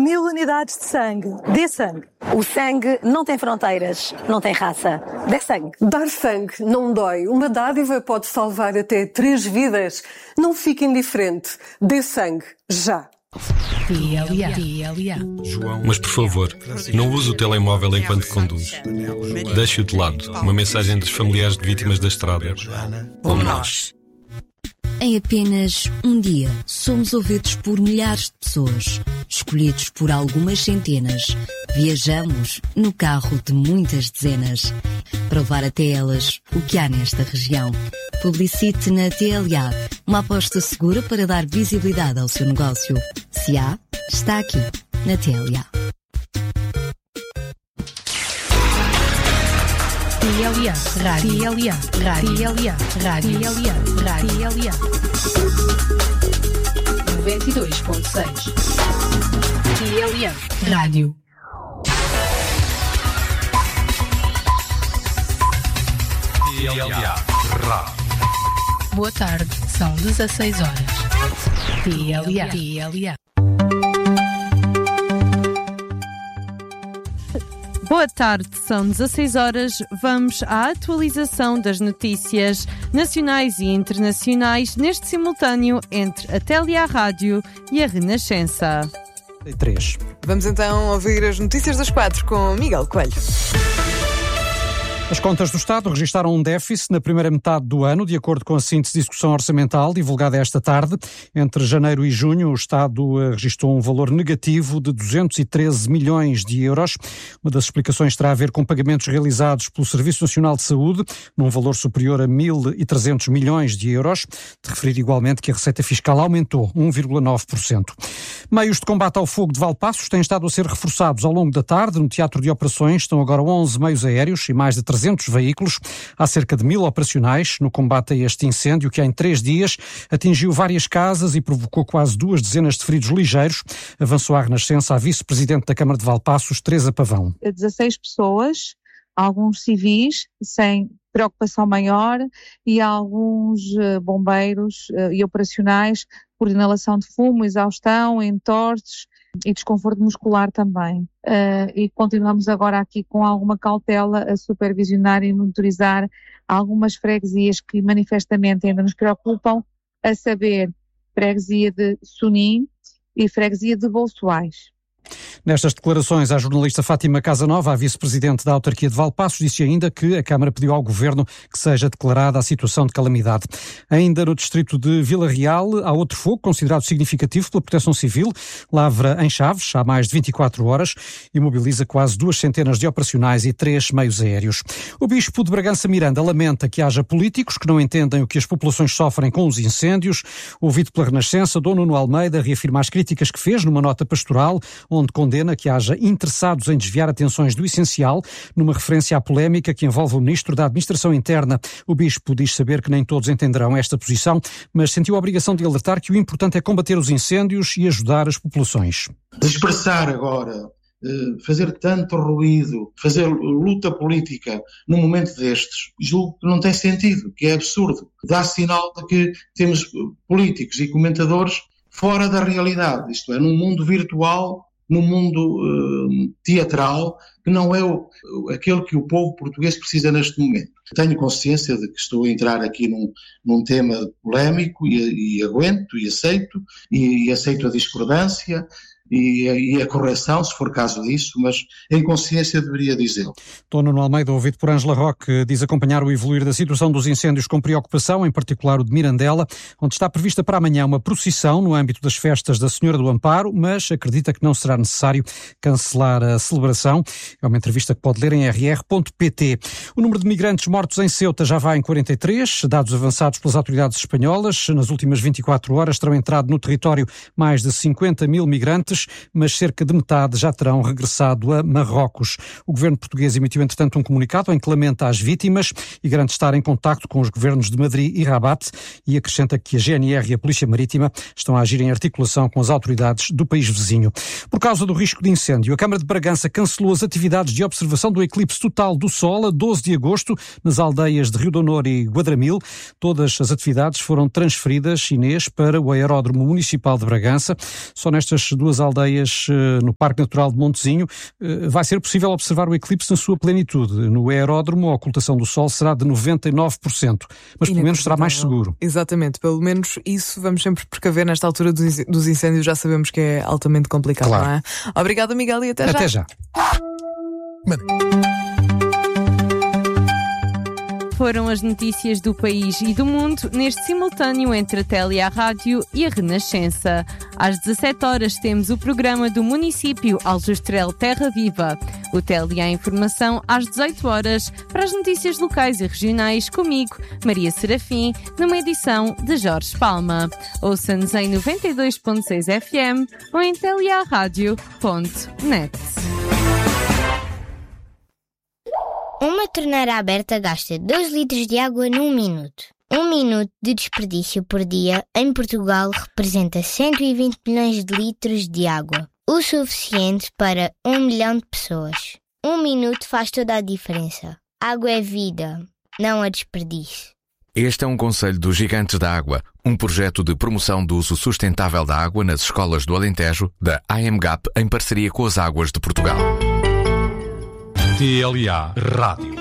1000 unidades de sangue. Dê sangue. O sangue não tem fronteiras, não tem raça. Dê sangue. Dar sangue não dói. Uma dádiva pode salvar até 3 vidas. Não fique indiferente. Dê sangue. Já. João, mas por favor, não use o telemóvel enquanto conduz. Deixe-o de lado. Uma mensagem dos familiares de vítimas da estrada. Como nós. Em apenas um dia, somos ouvidos por milhares de pessoas, escolhidos por algumas centenas. Viajamos no carro de muitas dezenas, para levar até elas o que há nesta região. Publicite na TLA, uma aposta segura para dar visibilidade ao seu negócio. Se há, está aqui, na TLA. TLA, Rádio TLA, Rádio Rádio 92.6 TLA, Rádio. TLA, Rádio. Boa tarde, são 16 horas. TLA. Boa tarde, são 16 horas. Vamos à atualização das notícias nacionais e internacionais neste simultâneo entre a TLA Rádio e a Renascença. 3. Vamos então ouvir as notícias das 4 com Miguel Coelho. As contas do Estado registaram um déficit na primeira metade do ano, de acordo com a síntese de execução orçamental divulgada esta tarde. Entre janeiro e junho, o Estado registrou um valor negativo de 213 milhões de euros. Uma das explicações terá a ver com pagamentos realizados pelo Serviço Nacional de Saúde, num valor superior a 1.300 milhões de euros. De referir igualmente que a receita fiscal aumentou 1,9%. Meios de combate ao fogo de Valpaços têm estado a ser reforçados ao longo da tarde. No Teatro de Operações estão agora 11 meios aéreos e mais de 300 veículos. Há cerca de 1000 operacionais no combate a este incêndio que em 3 dias atingiu várias casas e provocou quase 2 dezenas de feridos ligeiros. Avançou à Renascença a vice-presidente da Câmara de Valpaços, Teresa Pavão. 16 pessoas, alguns civis, sem preocupação maior, e alguns bombeiros e operacionais por inalação de fumo, exaustão, entorses e desconforto muscular também. E continuamos agora aqui com alguma cautela a supervisionar e monitorizar algumas freguesias que manifestamente ainda nos preocupam, a saber, freguesia de Sonim e freguesia de Bolsoais. Nestas declarações, a jornalista Fátima Casanova, a vice-presidente da autarquia de Valpaços, disse ainda que a Câmara pediu ao Governo que seja declarada a situação de calamidade. Ainda no distrito de Vila Real, há outro fogo considerado significativo pela Proteção Civil. Lavra em Chaves, há mais de 24 horas, e mobiliza quase 2 centenas de operacionais e 3 meios aéreos. O bispo de Bragança Miranda lamenta que haja políticos que não entendem o que as populações sofrem com os incêndios. Ouvido pela Renascença, Dom Nuno Almeida reafirma as críticas que fez numa nota pastoral, onde condena que haja interessados em desviar atenções do essencial, numa referência à polémica que envolve o Ministro da Administração Interna. O Bispo diz saber que nem todos entenderão esta posição, mas sentiu a obrigação de alertar que o importante é combater os incêndios e ajudar as populações. Dispersar agora, fazer tanto ruído, fazer luta política num momento destes, julgo que não tem sentido, que é absurdo. Dá sinal de que temos políticos e comentadores fora da realidade, isto é, num mundo virtual, num mundo teatral, que não é aquele que o povo português precisa neste momento. Tenho consciência de que estou a entrar aqui num tema polémico e aguento e aceito a discordância e a correção, se for caso disso, mas em consciência deveria dizê-lo. Dom Nuno Almeida, ouvido por Ângela Roque, diz acompanhar o evoluir da situação dos incêndios com preocupação, em particular o de Mirandela, onde está prevista para amanhã uma procissão no âmbito das festas da Senhora do Amparo, mas acredita que não será necessário cancelar a celebração. É uma entrevista que pode ler em rr.pt. O número de migrantes mortos em Ceuta já vai em 43, dados avançados pelas autoridades espanholas. Nas últimas 24 horas terão entrado no território mais de 50 mil migrantes, mas cerca de metade já terão regressado a Marrocos. O governo português emitiu, entretanto, um comunicado em que lamenta as vítimas e garante estar em contacto com os governos de Madrid e Rabat, e acrescenta que a GNR e a Polícia Marítima estão a agir em articulação com as autoridades do país vizinho. Por causa do risco de incêndio, a Câmara de Bragança cancelou as atividades de observação do eclipse total do Sol a 12 de agosto nas aldeias de Rio de Honor e Guadramil. Todas as atividades foram transferidas, Inês, para o Aeródromo Municipal de Bragança. Só nestas duas aldeias Aldeias, no Parque Natural de Montezinho. Vai ser possível observar o eclipse na sua plenitude. No aeródromo, a ocultação do Sol será de 99%, mas pelo menos será mais seguro. Exatamente, pelo menos isso vamos sempre precaver nesta altura dos incêndios, já sabemos que é altamente complicado, claro. Não é? Obrigada, Miguel, e até já. Foram as notícias do país e do mundo neste simultâneo entre a Tele e a Rádio e a Renascença. Às 17 horas temos o programa do município Aljustrel Terra Viva. O Tele e a Informação às 18 horas para as notícias locais e regionais comigo, Maria Serafim, numa edição de Jorge Palma. Ouça-nos em 92.6 FM ou em telearadio.net. Uma torneira aberta gasta 2 litros de água num minuto. 1 minuto de desperdício por dia em Portugal representa 120 milhões de litros de água. O suficiente para 1 milhão de pessoas. 1 minuto faz toda a diferença. Água é vida, não a desperdício. Este é um conselho dos Gigantes da Água, um projeto de promoção do uso sustentável da água nas escolas do Alentejo, da AMGAP, em parceria com as Águas de Portugal. TLA Rádio.